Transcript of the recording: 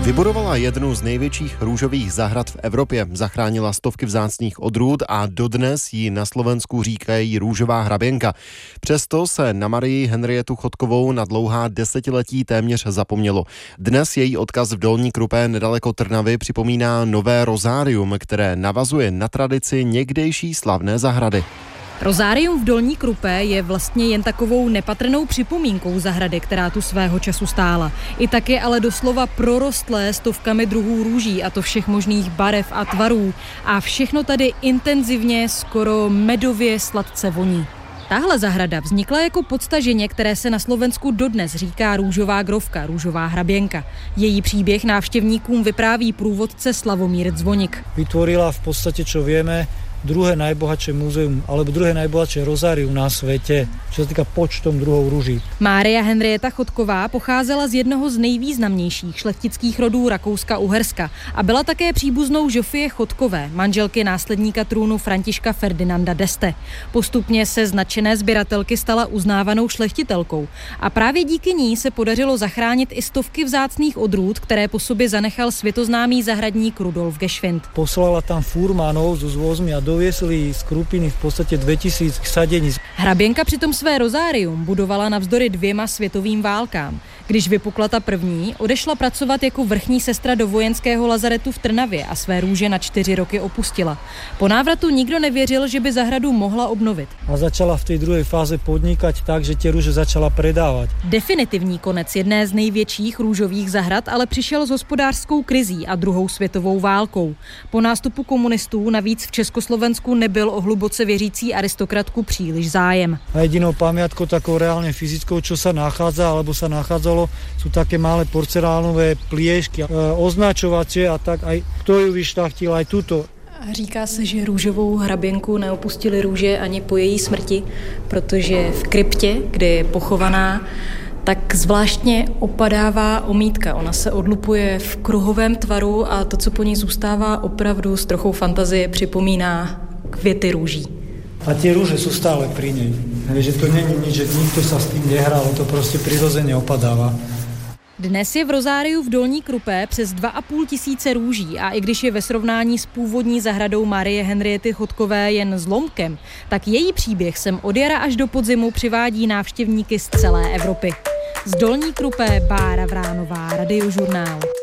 Vybudovala jednu z největších růžových zahrad v Evropě, zachránila stovky vzácných odrůd a dodnes ji na Slovensku říkají růžová hraběnka. Přesto se na Marii Henrietu Chodkovou na dlouhá desetiletí téměř zapomnělo. Dnes její odkaz v Dolní Krupé nedaleko Trnavy připomíná nové rozárium, které navazuje na tradici někdejší slavné zahrady. Rozárium v Dolní Krupé je vlastně jen takovou nepatrnou připomínkou zahrady, která tu svého času stála. I tak je ale doslova prorostlé stovkami druhů růží, a to všech možných barev a tvarů. A všechno tady intenzivně, skoro medově sladce voní. Tahle zahrada vznikla jako podstaženě, které se na Slovensku dodnes říká růžová grovka, růžová hraběnka. Její příběh návštěvníkům vypráví průvodce Slavomír Zvonik. Vytvorila v podstatě, čo vieme, druhé najbohatšie múzeum, alebo druhé najbohatšie rozárium na svete, čo sa týka počtom druhov rúží. Mária Henrieta Chodková pocházela z jednoho z nejvýznamnějších šlechtických rodů Rakouska-Uherska a byla také příbuznou Žofie Chodkové, manželky následníka trůnu Františka Ferdinanda d'Este. Postupně se z nadšené sběratelky stala uznávanou šlechtitelkou a právě díky ní se podařilo zachránit i stovky vzácných odrůd, které po sobě zanechal světoznámý zahradník Rudolf Geschwind. Poslala tam furmanov so zvozmi a doviesli z Krupiny v podstatě 2000 sadení. Hraběnka přitom své rozárium budovala navzdory 2 světovým válkám. Když vypukla ta první, odešla pracovat jako vrchní sestra do vojenského lazaretu v Trnavě a své růže na 4 roky opustila. Po návratu nikdo nevěřil, že by zahradu mohla obnovit. A začala v té druhé fáze podnikať tak, že tie rúže začala predávať. Definitivní konec jedné z největších růžových zahrad ale přišel s hospodářskou krizí a druhou světovou válkou. Po nástupu komunistů navíc v Československu nebyl o hluboce věřící aristokratku příliš zájem. A jedinou pamiatkou takou reálne fyzickou, čo sa nachádza alebo sa nachádzalo, sú také malé porcelánové pliešky, označovacie a tak aj kto ju vyšľachtil aj túto. Říká se, že růžovou hraběnku neopustili růže ani po její smrti, protože v kryptě, kde je pochovaná, tak zvláštně opadává omítka. Ona se odlupuje v kruhovém tvaru a to, co po ní zůstává, opravdu s trochou fantazie připomíná květy růží. A tie rúže sú stále pri nej. Že to není nič, že nikto sa s tým nehral, to prostě prirodzene opadáva. Dnes je v rozáriu v Dolní Krupé přes 2,5 tisíce růží a i když je ve srovnání s původní zahradou Marie Henriety Chodkové jen zlomkem, tak její příběh sem od jara až do podzimu přivádí návštěvníky z celé Evropy. Z Dolní Krupé Bára Vránová, Radiožurnál.